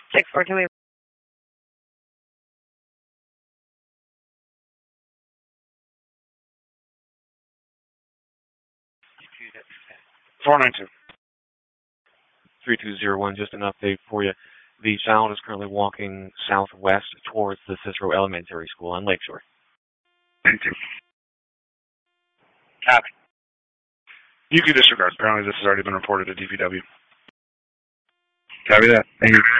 642. 492. 3201, just an update for you. The child is currently walking southwest towards the Cicero Elementary School on Lakeshore. Thank you. Copy. You can disregard. Apparently this has already been reported to DPW. Copy that. Thank you.